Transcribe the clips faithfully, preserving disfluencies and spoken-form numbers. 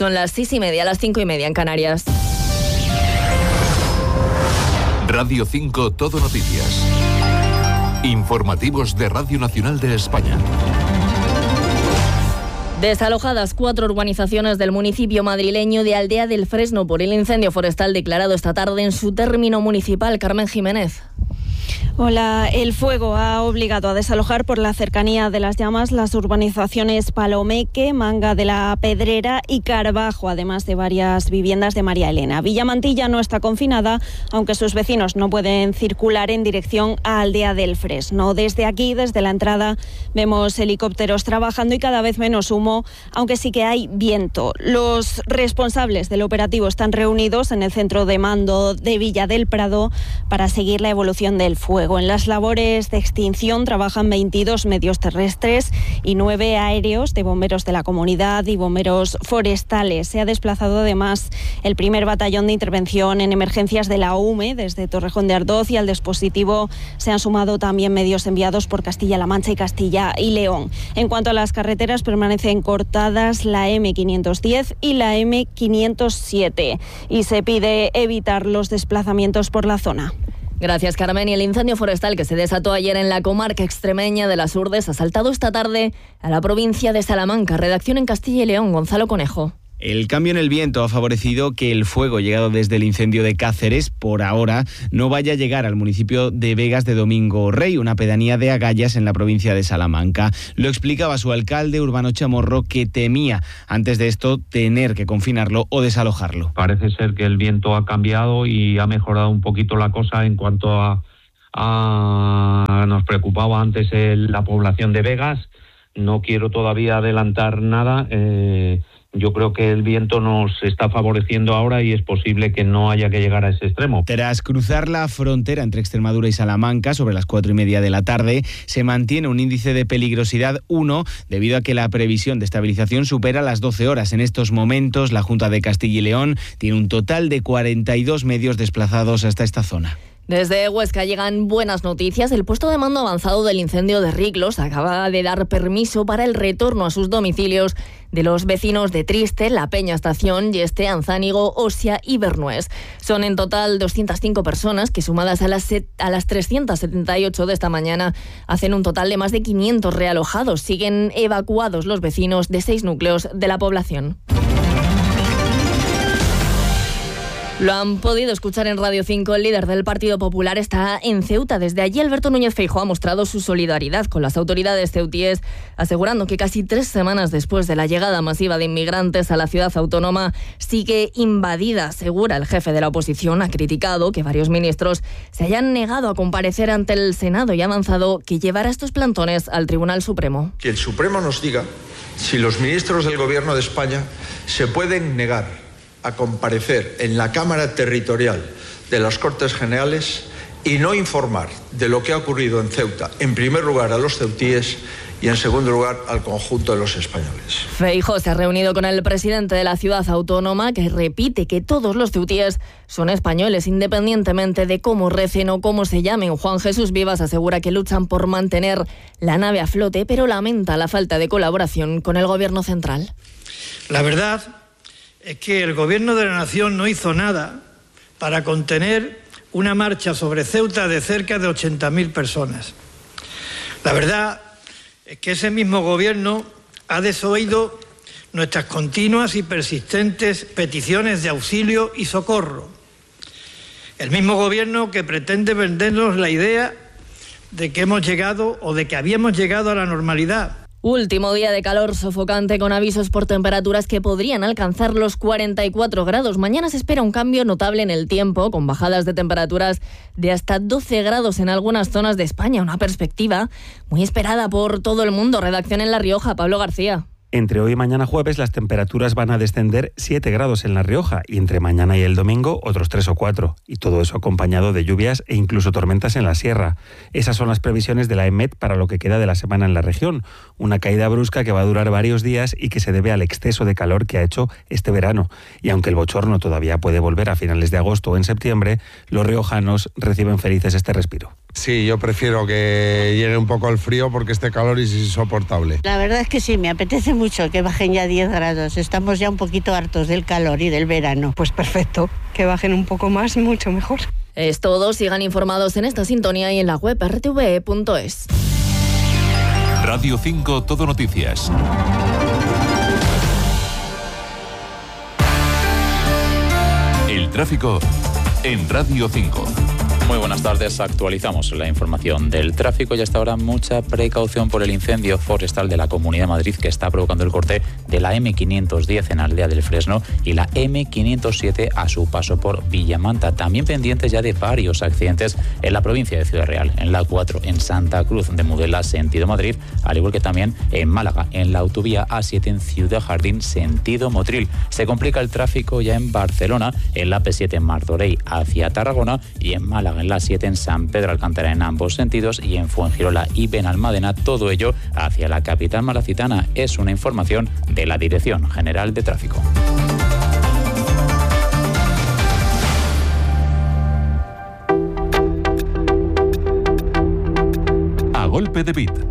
Son las seis y media, las cinco y media en Canarias. Radio cinco Todo Noticias. Informativos de Radio Nacional de España. Desalojadas cuatro urbanizaciones del municipio madrileño de Aldea del Fresno por el incendio forestal declarado esta tarde en su término municipal. Carmen Jiménez. Hola, el fuego ha obligado a desalojar por la cercanía de las llamas las urbanizaciones Palomeque, Manga de la Pedrera y Carbajo, además de varias viviendas de María Elena. Villamantilla no está confinada, aunque sus vecinos no pueden circular en dirección a Aldea del Fresno. Desde aquí, desde la entrada, vemos helicópteros trabajando y cada vez menos humo, aunque sí que hay viento. Los responsables del operativo están reunidos en el centro de mando de Villa del Prado para seguir la evolución del fuego. En las labores de extinción trabajan veintidós medios terrestres y nueve aéreos de bomberos de la comunidad y bomberos forestales. Se ha desplazado además el primer batallón de intervención en emergencias de la U M E desde Torrejón de Ardoz, y al dispositivo se han sumado también medios enviados por Castilla-La Mancha y Castilla y León. En cuanto a las carreteras, permanecen cortadas la eme quinientos diez y la eme quinientos siete y se pide evitar los desplazamientos por la zona. Gracias, Carmen. Y el incendio forestal que se desató ayer en la comarca extremeña de las Urdes ha saltado esta tarde a la provincia de Salamanca. Redacción en Castilla y León, Gonzalo Conejo. El cambio en el viento ha favorecido que el fuego llegado desde el incendio de Cáceres, por ahora, no vaya a llegar al municipio de Vegas de Domingo Rey, una pedanía de Agallas en la provincia de Salamanca. Lo explicaba su alcalde, Urbano Chamorro, que temía antes de esto tener que confinarlo o desalojarlo. Parece ser que el viento ha cambiado y ha mejorado un poquito la cosa en cuanto a... a nos preocupaba antes el, la población de Vegas. No quiero todavía adelantar nada. Eh, Yo creo que el viento nos está favoreciendo ahora y es posible que no haya que llegar a ese extremo. Tras cruzar la frontera entre Extremadura y Salamanca sobre las cuatro y media de la tarde, se mantiene un índice de peligrosidad uno debido a que la previsión de estabilización supera las doce horas. En estos momentos, la Junta de Castilla y León tiene un total de cuarenta y dos medios desplazados hasta esta zona. Desde Huesca llegan buenas noticias. El puesto de mando avanzado del incendio de Riglos acaba de dar permiso para el retorno a sus domicilios de los vecinos de Triste, La Peña Estación, Yeste, Anzánigo, Osia y Bernués. Son en total doscientas cinco personas que, sumadas a las, a las trescientas setenta y ocho de esta mañana, hacen un total de más de quinientos realojados. Siguen evacuados los vecinos de seis núcleos de la población. Lo han podido escuchar en Radio cinco. El líder del Partido Popular está en Ceuta. Desde allí, Alberto Núñez Feijóo ha mostrado su solidaridad con las autoridades ceutíes, asegurando que casi tres semanas después de la llegada masiva de inmigrantes a la ciudad autónoma sigue invadida. Asegura el jefe de la oposición. Ha criticado que varios ministros se hayan negado a comparecer ante el Senado y ha avanzado que llevará estos plantones al Tribunal Supremo. Que el Supremo nos diga si los ministros del Gobierno de España se pueden negar a comparecer en la Cámara Territorial de las Cortes Generales y no informar de lo que ha ocurrido en Ceuta, en primer lugar a los ceutíes y en segundo lugar al conjunto de los españoles. Feijóo se ha reunido con el presidente de la ciudad autónoma, que repite que todos los ceutíes son españoles, independientemente de cómo recen o cómo se llamen. Juan Jesús Vivas asegura que luchan por mantener la nave a flote, pero lamenta la falta de colaboración con el gobierno central. La verdad es que el Gobierno de la Nación no hizo nada para contener una marcha sobre Ceuta de cerca de ochenta mil personas. La verdad es que ese mismo Gobierno ha desoído nuestras continuas y persistentes peticiones de auxilio y socorro. El mismo Gobierno que pretende vendernos la idea de que hemos llegado o de que habíamos llegado a la normalidad. Último día de calor sofocante con avisos por temperaturas que podrían alcanzar los cuarenta y cuatro grados. Mañana se espera un cambio notable en el tiempo, con bajadas de temperaturas de hasta doce grados en algunas zonas de España. Una perspectiva muy esperada por todo el mundo. Redacción en La Rioja, Pablo García. Entre hoy y mañana jueves las temperaturas van a descender siete grados en La Rioja y entre mañana y el domingo otros tres o cuatro. Y todo eso acompañado de lluvias e incluso tormentas en la sierra. Esas son las previsiones de la EMET para lo que queda de la semana en la región. Una caída brusca que va a durar varios días y que se debe al exceso de calor que ha hecho este verano. Y aunque el bochorno todavía puede volver a finales de agosto o en septiembre, los riojanos reciben felices este respiro. Sí, yo prefiero que llegue un poco el frío porque este calor es insoportable. La verdad es que sí, me apetece mucho que bajen ya diez grados. Estamos ya un poquito hartos del calor y del verano. Pues perfecto, que bajen un poco más, mucho mejor. Es todo, sigan informados en esta sintonía y en la web erre te ve punto es. Radio cinco Todo Noticias. El tráfico en Radio cinco. Muy buenas tardes, actualizamos la información del tráfico y hasta ahora mucha precaución por el incendio forestal de la Comunidad de Madrid que está provocando el corte de la eme quinientos diez en Aldea del Fresno y la eme quinientos siete a su paso por Villamanta. También pendientes ya de varios accidentes en la provincia de Ciudad Real, en la cuatro, en Santa Cruz de Mudela, sentido Madrid, al igual que también en Málaga, en la autovía A siete en Ciudad Jardín, sentido Motril. Se complica el tráfico ya en Barcelona, en la pe siete en Martorell hacia Tarragona y en Málaga, en la siete en San Pedro Alcántara en ambos sentidos y en Fuengirola y Benalmádena, todo ello hacia la capital malacitana. Es una información de la Dirección General de Tráfico. A golpe de beat.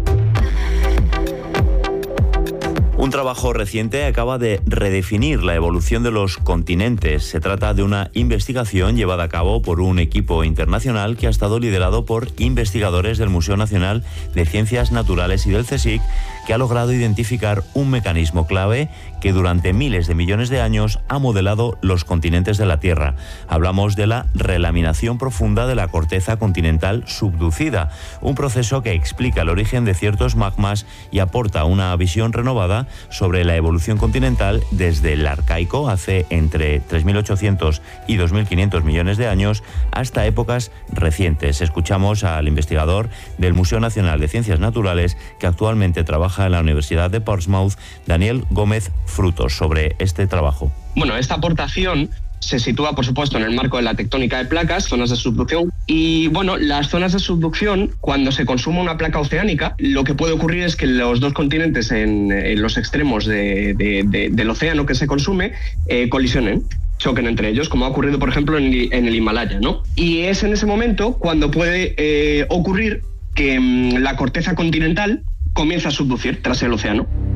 Un trabajo reciente acaba de redefinir la evolución de los continentes. Se trata de una investigación llevada a cabo por un equipo internacional que ha estado liderado por investigadores del Museo Nacional de Ciencias Naturales y del CSIC, que ha logrado identificar un mecanismo clave que durante miles de millones de años ha modelado los continentes de la Tierra. Hablamos de la relaminación profunda de la corteza continental subducida, un proceso que explica el origen de ciertos magmas y aporta una visión renovada sobre la evolución continental desde el arcaico, hace entre tres mil ochocientos y dos mil quinientos millones de años, hasta épocas recientes. Escuchamos al investigador del Museo Nacional de Ciencias Naturales, que actualmente trabaja en la Universidad de Portsmouth, Daniel Gómez Frutos, sobre este trabajo. Bueno, esta aportación se sitúa, por supuesto, en el marco de la tectónica de placas, zonas de subducción. Y, bueno, las zonas de subducción, cuando se consume una placa oceánica, lo que puede ocurrir es que los dos continentes en, en los extremos de, de, de, del océano que se consume eh, colisionen, choquen entre ellos, como ha ocurrido, por ejemplo, en, en el Himalaya, ¿no? Y es en ese momento cuando puede eh, ocurrir que mmm, la corteza continental comienza a subducir tras el océano.